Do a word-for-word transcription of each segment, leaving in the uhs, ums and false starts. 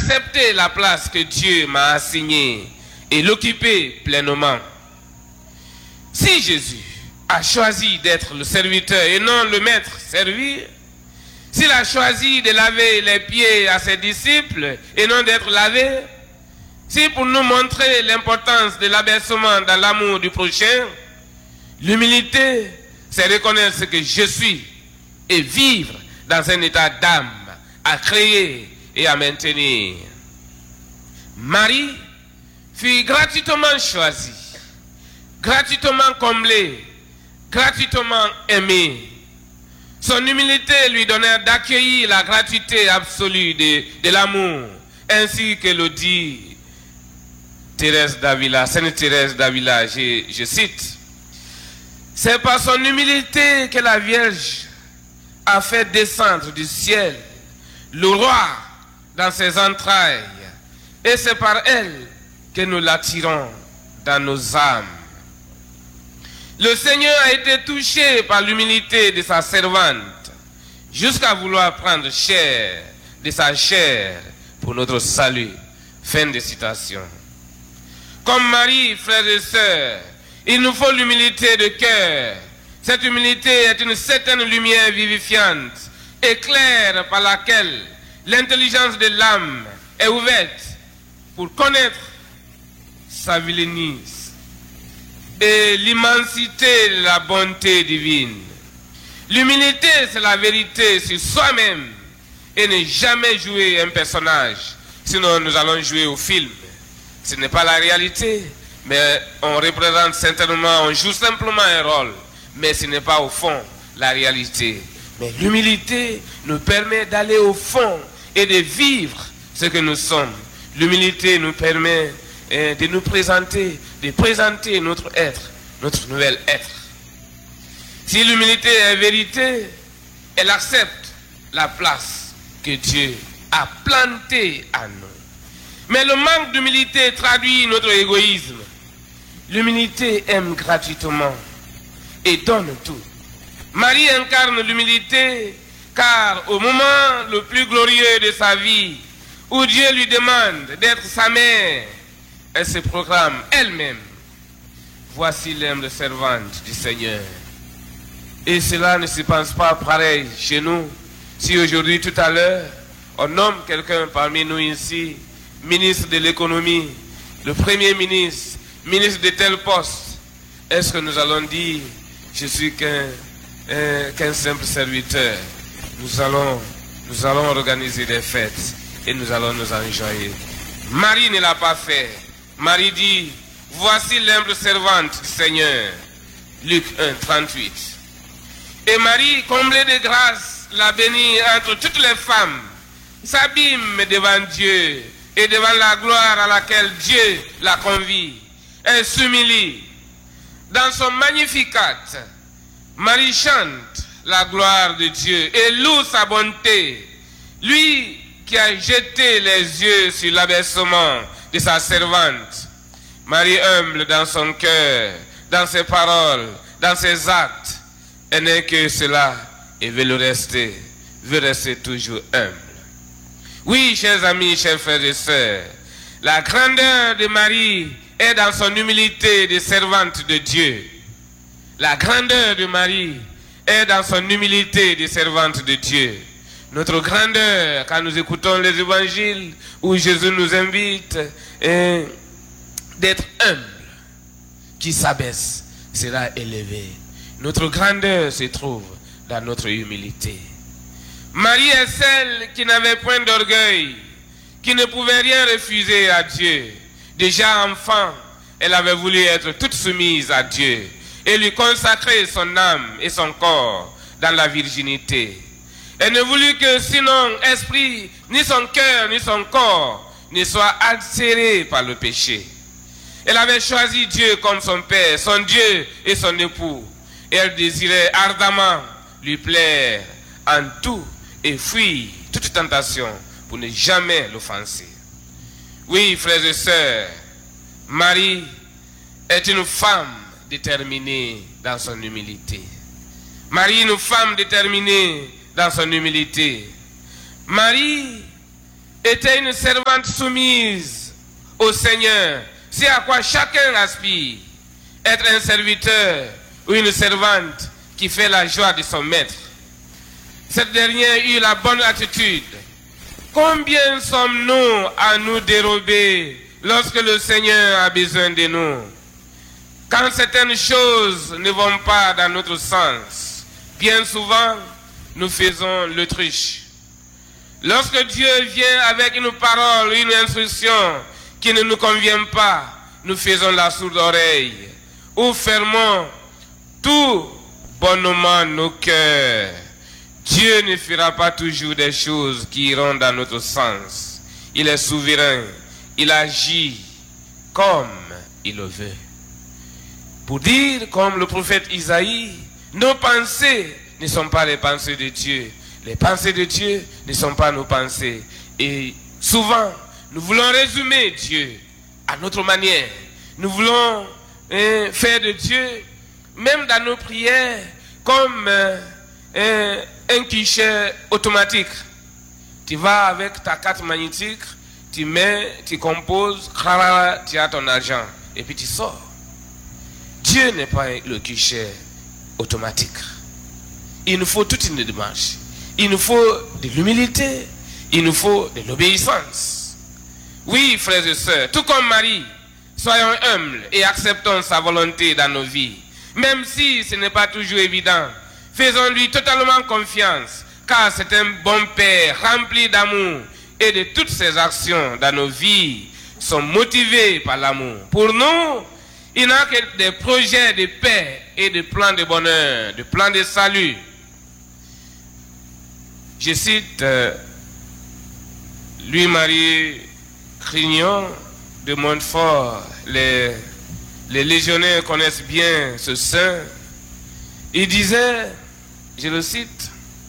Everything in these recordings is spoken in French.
d'accepter la place que Dieu m'a assignée et l'occuper pleinement. Si Jésus a choisi d'être le serviteur et non le maître servir, s'il a choisi de laver les pieds à ses disciples et non d'être lavé, si pour nous montrer l'importance de l'abaissement dans l'amour du prochain, l'humilité, c'est reconnaître ce que je suis et vivre dans un état d'âme à créer et à maintenir. Marie fut gratuitement choisie, gratuitement comblée, gratuitement aimée. Son humilité lui donnait d'accueillir la gratuité absolue de, de l'amour, ainsi que le dit Thérèse d'Avila, Sainte Thérèse d'Avila, je, je cite. C'est par son humilité que la Vierge a fait descendre du ciel le roi dans ses entrailles, et c'est par elle que nous l'attirons dans nos âmes. Le Seigneur a été touché par l'humilité de sa servante, jusqu'à vouloir prendre chair de sa chair pour notre salut. Fin de citation. Comme Marie, frères et sœurs, il nous faut l'humilité de cœur. Cette humilité est une certaine lumière vivifiante, éclair par laquelle l'intelligence de l'âme est ouverte pour connaître sa vilainie et l'immensité de la bonté divine. L'humilité, c'est la vérité sur soi-même et ne jamais jouer un personnage. Sinon, nous allons jouer au film. Ce n'est pas la réalité, mais on représente certainement, on joue simplement un rôle, mais ce n'est pas au fond la réalité. Mais l'humilité nous permet d'aller au fond et de vivre ce que nous sommes. L'humilité nous permet eh, de nous présenter, de présenter notre être, notre nouvel être. Si l'humilité est vérité, elle accepte la place que Dieu a plantée à nous. Mais le manque d'humilité traduit notre égoïsme. L'humilité aime gratuitement et donne tout. Marie incarne l'humilité car au moment le plus glorieux de sa vie, où Dieu lui demande d'être sa mère, elle se proclame elle-même. Voici l'humble servante du Seigneur. Et cela ne se pense pas pareil chez nous. Si aujourd'hui, tout à l'heure, on nomme quelqu'un parmi nous ici, ministre de l'économie, le premier ministre, ministre de tel poste, est-ce que nous allons dire, je suis qu'un qu'un simple serviteur? Nous allons, nous allons organiser des fêtes et nous allons nous enjoyer. Marie ne l'a pas fait. Marie dit, voici l'humble servante du Seigneur. Luc un, trente-huit. Et Marie, comblée de grâce, l'a bénie entre toutes les femmes, s'abîme devant Dieu et devant la gloire à laquelle Dieu la convie. Elle s'humilie. Dans son Magnificat, Marie chante la gloire de Dieu et loue sa bonté. Lui qui a jeté les yeux sur l'abaissement de sa servante. Marie humble dans son cœur, dans ses paroles, dans ses actes. Elle n'est que cela et veut le rester, veut rester toujours humble. Oui, chers amis, chers frères et sœurs, la grandeur de Marie est dans son humilité de servante de Dieu. La grandeur de Marie est dans son humilité de servante de Dieu. Notre grandeur, quand nous écoutons les évangiles où Jésus nous invite d'être humble, qui s'abaisse sera élevé. Notre grandeur se trouve dans notre humilité. Marie est celle qui n'avait point d'orgueil, qui ne pouvait rien refuser à Dieu. Déjà enfant, elle avait voulu être toute soumise à Dieu et lui consacrer son âme et son corps dans la virginité. Elle ne voulut que sinon esprit, ni son cœur, ni son corps ne soient altérés par le péché. Elle avait choisi Dieu comme son Père, son Dieu et son époux. Et elle désirait ardemment lui plaire en tout et fuir toute tentation pour ne jamais l'offenser. Oui, frères et sœurs, Marie est une femme déterminée dans son humilité. Marie est une femme déterminée dans son humilité. Marie était une servante soumise au Seigneur. C'est à quoi chacun aspire. Être un serviteur ou une servante qui fait la joie de son maître. Cette dernière eut la bonne attitude. Combien sommes-nous à nous dérober lorsque le Seigneur a besoin de nous? Quand certaines choses ne vont pas dans notre sens, bien souvent, nous faisons l'autruche. Lorsque Dieu vient avec une parole, une instruction qui ne nous convient pas, nous faisons la sourde oreille ou fermons tout bonnement nos cœurs. Dieu ne fera pas toujours des choses qui iront dans notre sens. Il est souverain. Il agit comme il le veut. Pour dire, comme le prophète Isaïe, nos pensées ne sont pas les pensées de Dieu. Les pensées de Dieu ne sont pas nos pensées. Et souvent, nous voulons résumer Dieu à notre manière. Nous voulons hein, faire de Dieu, même dans nos prières, comme euh, un, un guichet automatique. Tu vas avec ta carte magnétique, tu mets, tu composes, tu as ton argent, et puis tu sors. Dieu n'est pas le guichet automatique. Il nous faut toute une démarche. Il nous faut de l'humilité. Il nous faut de l'obéissance. Oui, frères et sœurs, tout comme Marie, soyons humbles et acceptons sa volonté dans nos vies. Même si ce n'est pas toujours évident, faisons-lui totalement confiance, car c'est un bon Père rempli d'amour et de toutes ses actions dans nos vies sont motivées par l'amour. Pour nous, il n'a que des projets de paix et de plans de bonheur, de plans de salut. Je cite euh, Louis-Marie Crignon de Montfort. Les, les légionnaires connaissent bien ce saint. Il disait, je le cite,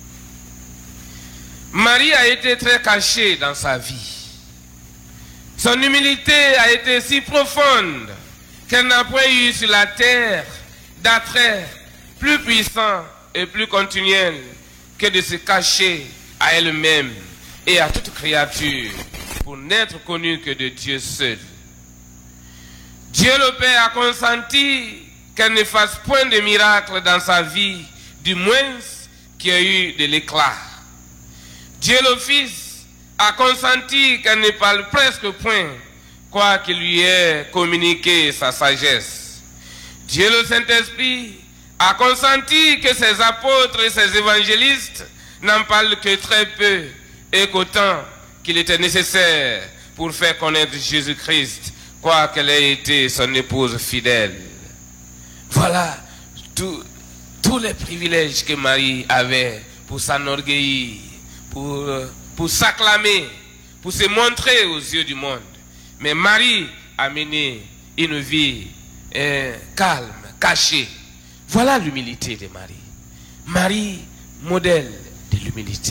Marie a été très cachée dans sa vie. Son humilité a été si profonde qu'elle n'a point eu sur la terre d'attrait plus puissant et plus continuel que de se cacher à elle-même et à toute créature pour n'être connue que de Dieu seul. Dieu le Père a consenti qu'elle ne fasse point de miracle dans sa vie, du moins qu'il y ait eu de l'éclat. Dieu le Fils a consenti qu'elle ne parle presque point, quoiqu'il lui ait communiqué sa sagesse. Dieu le Saint-Esprit a consenti que ses apôtres et ses évangélistes n'en parlent que très peu et qu'autant qu'il était nécessaire pour faire connaître Jésus-Christ, quoiqu'elle ait été son épouse fidèle. Voilà tous les privilèges que Marie avait pour s'enorgueillir, pour, pour s'acclamer, pour se montrer aux yeux du monde. Mais Marie a mené une vie eh, calme, cachée. Voilà l'humilité de Marie. Marie, modèle de l'humilité.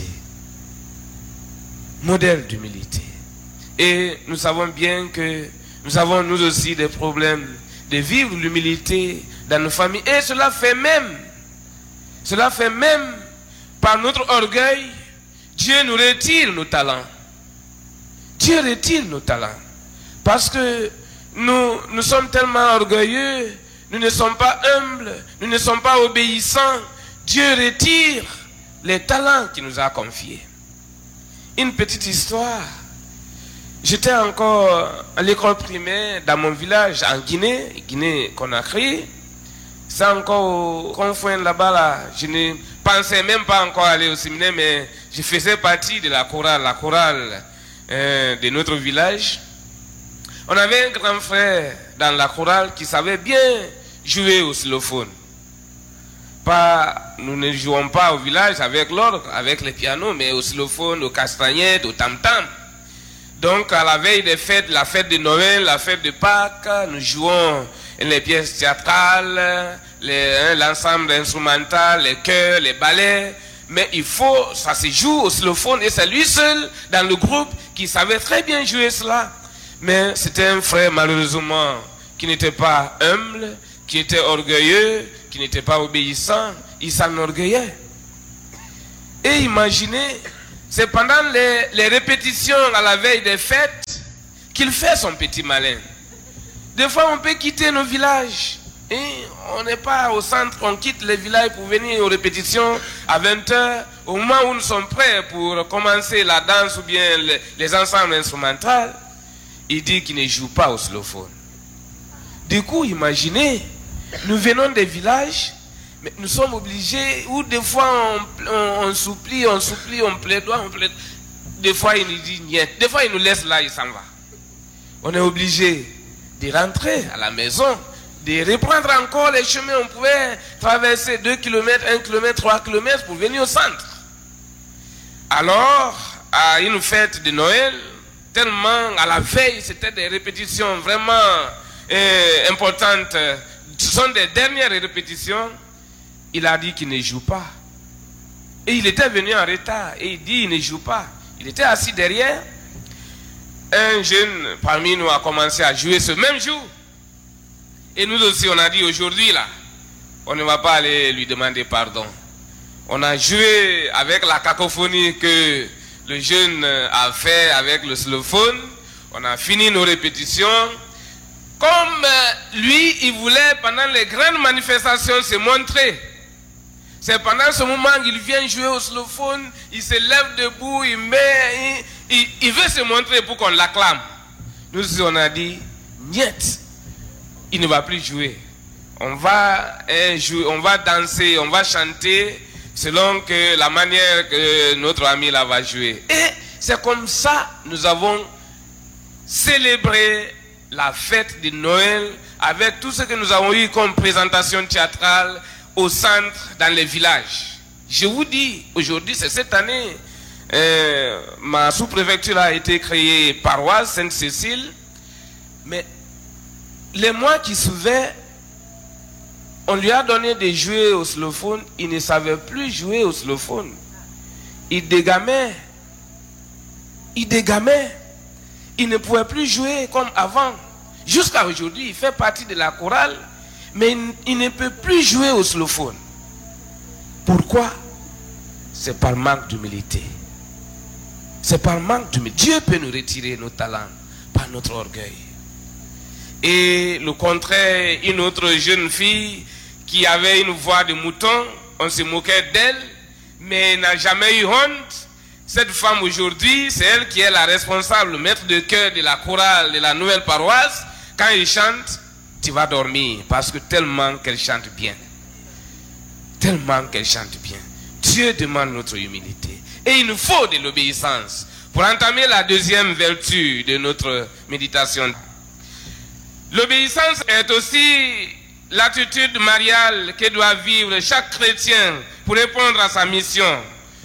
Modèle d'humilité. Et nous savons bien que nous avons nous aussi des problèmes de vivre l'humilité dans nos familles. Et cela fait même, cela fait même par notre orgueil, Dieu nous retire nos talents. Dieu retire nos talents. Parce que nous, nous sommes tellement orgueilleux, nous ne sommes pas humbles, nous ne sommes pas obéissants. Dieu retire les talents qu'il nous a confiés. Une petite histoire. J'étais encore à l'école primaire dans mon village en Guinée, Guinée-Conakry. C'est encore au confin là-bas, là. Je ne pensais même pas encore aller au séminaire, mais je faisais partie de la chorale, la chorale euh, de notre village. On avait un grand frère dans la chorale qui savait bien jouer au xylophone. Pas, nous ne jouons pas au village avec l'orgue, avec les pianos, mais au xylophone, aux castagnettes, au tam-tam. Donc à la veille des fêtes, la fête de Noël, la fête de Pâques, nous jouons les pièces théâtrales, l'ensemble instrumental, les chœurs, les ballets. Mais il faut, ça se joue au xylophone et c'est lui seul dans le groupe qui savait très bien jouer cela. Mais c'était un frère malheureusement qui n'était pas humble, qui était orgueilleux, qui n'était pas obéissant. Il s'enorgueillait. Et imaginez, c'est pendant les, les répétitions à la veille des fêtes qu'il fait son petit malin. Des fois, on peut quitter nos villages. Et on n'est pas au centre, on quitte les villages pour venir aux répétitions à vingt heures. Au moment où nous sommes prêts pour commencer la danse ou bien les, les ensembles instrumentaux, il dit qu'il ne joue pas au xylophone. Du coup, imaginez, nous venons des villages, mais nous sommes obligés, ou des fois on, on, on supplie, on supplie, on plaidoie, on plaide. Des fois il nous dit niet, des fois il nous laisse là, il s'en va. On est obligé de rentrer à la maison, de reprendre encore les chemins. On pouvait traverser deux kilomètres, un kilomètre, trois kilomètres pour venir au centre. Alors, à une fête de Noël, tellement à la veille, c'était des répétitions vraiment euh, importantes. Ce sont des dernières répétitions. Il a dit qu'il ne joue pas. Et il était venu en retard. Et il dit qu'il ne joue pas. Il était assis derrière. Un jeune parmi nous a commencé à jouer ce même jour. Et nous aussi, on a dit aujourd'hui, là, on ne va pas aller lui demander pardon. On a joué avec la cacophonie que le jeune a fait avec le xylophone. On a fini nos répétitions. Comme lui, il voulait, pendant les grandes manifestations, se montrer. C'est pendant ce moment qu'il vient jouer au xylophone, il se lève debout, il met, il, il, il veut se montrer pour qu'on l'acclame. Nous, on a dit, niet, il ne va plus jouer. On va, hein, jouer, on va danser, on va chanter, selon que la manière que notre ami là va jouer. Et c'est comme ça nous avons célébré la fête de Noël avec tout ce que nous avons eu comme présentation théâtrale au centre, dans les villages. Je vous dis, aujourd'hui, c'est cette année, euh, ma sous-préfecture a été créée paroisse Sainte-Cécile, mais les mois qui suivaient, on lui a donné de jouer au xylophone, il ne savait plus jouer au xylophone. Il dégamait, il dégamait, il ne pouvait plus jouer comme avant. Jusqu'à aujourd'hui, il fait partie de la chorale, mais il, il ne peut plus jouer au xylophone. Pourquoi? C'est par manque d'humilité. C'est par manque d'humilité. Dieu peut nous retirer nos talents par notre orgueil. Et le contraire, une autre jeune fille qui avait une voix de mouton, on se moquait d'elle, mais elle n'a jamais eu honte. Cette femme aujourd'hui, c'est elle qui est la responsable, maître de chœur de la chorale de la nouvelle paroisse. Quand il chante, tu vas dormir parce que tellement qu'elle chante bien. Tellement qu'elle chante bien. Dieu demande notre humilité. Et il nous faut de l'obéissance pour entamer la deuxième vertu de notre méditation. L'obéissance est aussi l'attitude mariale que doit vivre chaque chrétien pour répondre à sa mission.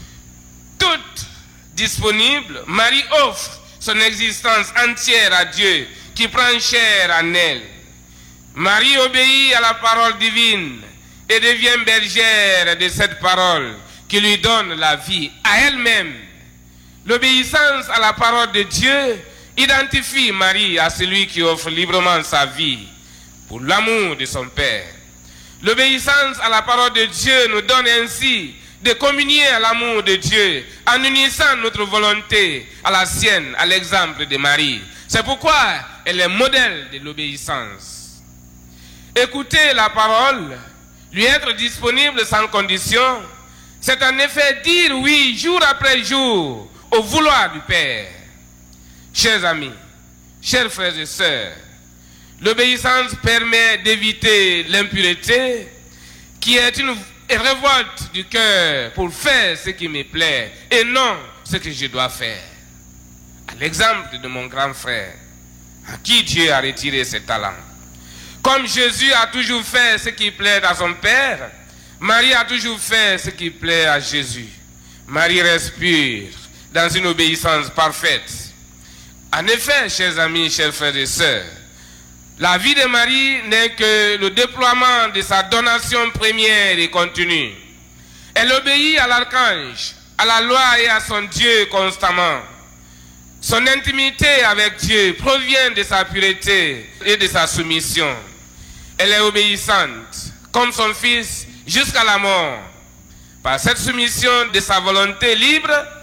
Toute disponible, Marie offre son existence entière à Dieu qui prend chair en elle. Marie obéit à la parole divine et devient bergère de cette parole qui lui donne la vie à elle-même. L'obéissance à la parole de Dieu identifie Marie à celui qui offre librement sa vie pour l'amour de son Père. L'obéissance à la parole de Dieu nous donne ainsi de communier à l'amour de Dieu en unissant notre volonté à la sienne, à l'exemple de Marie. C'est pourquoi elle est modèle de l'obéissance. Écouter la parole, lui être disponible sans condition, c'est en effet dire oui jour après jour au vouloir du Père. Chers amis, chers frères et sœurs, l'obéissance permet d'éviter l'impureté qui est une révolte du cœur pour faire ce qui me plaît et non ce que je dois faire. À l'exemple de mon grand frère, à qui Dieu a retiré ses talents. Comme Jésus a toujours fait ce qui plaît à son Père, Marie a toujours fait ce qui plaît à Jésus. Marie respire dans une obéissance parfaite. En effet, chers amis, chers frères et sœurs, la vie de Marie n'est que le déploiement de sa donation première et continue. Elle obéit à l'archange, à la loi et à son Dieu constamment. Son intimité avec Dieu provient de sa pureté et de sa soumission. Elle est obéissante, comme son Fils, jusqu'à la mort. Par cette soumission de sa volonté libre,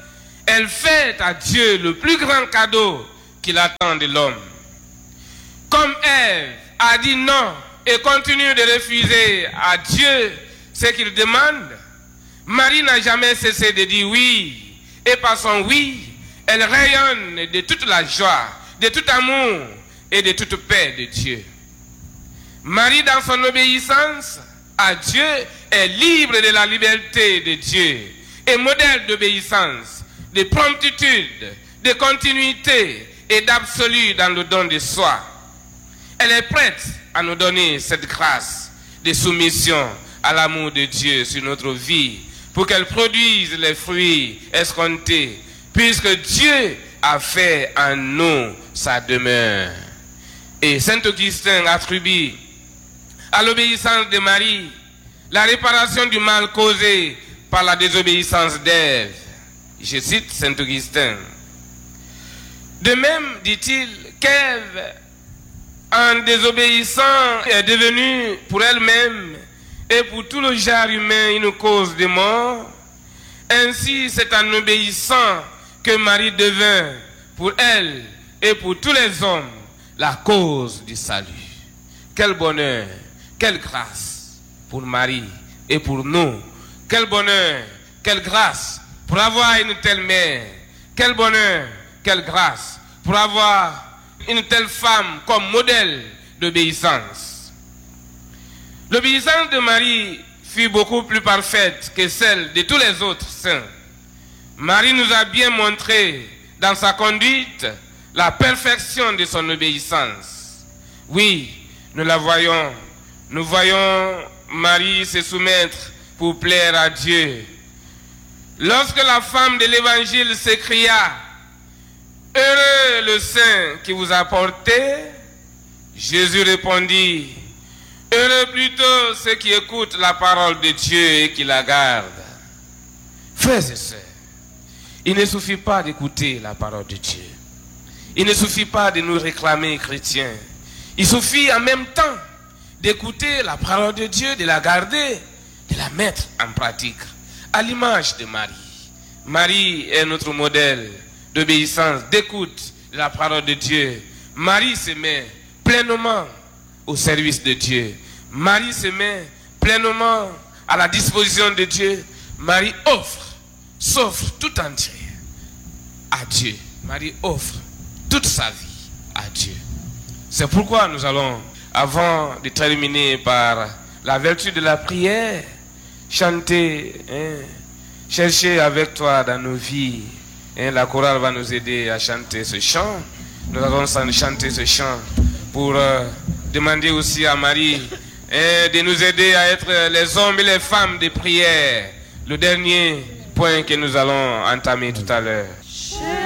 elle fait à Dieu le plus grand cadeau qu'il attend de l'homme. Comme Ève a dit non et continue de refuser à Dieu ce qu'il demande, Marie n'a jamais cessé de dire oui. Et par son oui, elle rayonne de toute la joie, de tout amour et de toute paix de Dieu. Marie, dans son obéissance à Dieu, est libre de la liberté de Dieu et modèle d'obéissance, de promptitude, de continuité et d'absolu dans le don de soi. Elle est prête à nous donner cette grâce de soumission à l'amour de Dieu sur notre vie pour qu'elle produise les fruits escomptés, puisque Dieu a fait en nous sa demeure. Et saint Augustin attribue à l'obéissance de Marie la réparation du mal causé par la désobéissance d'Ève. Je cite saint Augustin. De même, dit-il, qu'Ève, en désobéissant, est devenue pour elle-même et pour tout le genre humain une cause de mort. Ainsi, c'est en obéissant que Marie devint pour elle et pour tous les hommes la cause du salut. Quel bonheur, quelle grâce pour Marie et pour nous. Quel bonheur, quelle grâce pour avoir une telle mère. Quel bonheur, quelle grâce pour avoir une telle femme comme modèle d'obéissance. L'obéissance de Marie fut beaucoup plus parfaite que celle de tous les autres saints. Marie nous a bien montré dans sa conduite la perfection de son obéissance. Oui, nous la voyons. Nous voyons Marie se soumettre pour plaire à Dieu. Lorsque la femme de l'évangile s'écria « Heureux le saint qui vous a porté », Jésus répondit « Heureux plutôt ceux qui écoutent la parole de Dieu et qui la gardent. » Frères et sœurs, il ne suffit pas d'écouter la parole de Dieu. Il ne suffit pas de nous réclamer chrétiens. Il suffit en même temps d'écouter la parole de Dieu, de la garder, de la mettre en pratique, à l'image de Marie. Marie est notre modèle d'obéissance, d'écoute de la parole de Dieu. Marie se met pleinement au service de Dieu. Marie se met pleinement à la disposition de Dieu. Marie offre, s'offre tout entier à Dieu. Marie offre toute sa vie à Dieu. C'est pourquoi nous allons, avant de terminer par la vertu de la prière, chanter, hein, chercher avec toi dans nos vies. Hein, la chorale va nous aider à chanter ce chant. Nous allons chanter ce chant pour euh, demander aussi à Marie hein, de nous aider à être les hommes et les femmes de prière. Le dernier point que nous allons entamer tout à l'heure.